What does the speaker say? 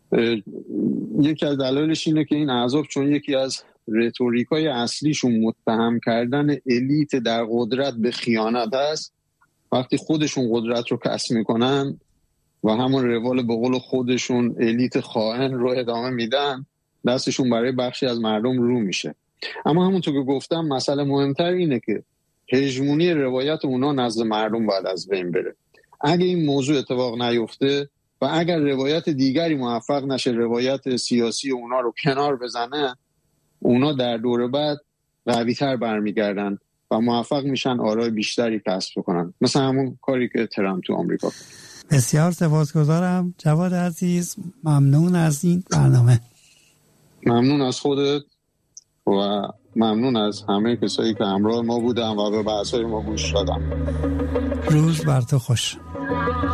یکی از دلایلش اینه که این احزاب چون یکی از رتوریکای اصلیشون متهم کردن الیت در قدرت به خیانت هست، وقتی خودشون قدرت رو کسب میکنن و همون روال به قول خودشون الیت خائن رو ادامه میدن، دستشون برای بخشی از مردم رو میشه. اما همونطور که گفتم مسئله مهمتر اینه که هژمونی روایت اونا نزد مردم باید از بین بره. اگه این موضوع اتفاق نیفته و اگر روایت دیگری موفق نشه روایت سیاسی اونا رو کنار بزنه، اونا در دور بعد قوی‌تر برمیگردن و موفق میشن آرای بیشتری کسب کنن، مثل همون کاری که ترامپ تو آمریکا. بسیار سپاسگزارم جواد عزیز، ممنون از این برنامه. ممنون از خودت و ممنون از همه کسایی که همراه ما بودن و به بحث‌های ما گوش دادن. روز بر تو خوش.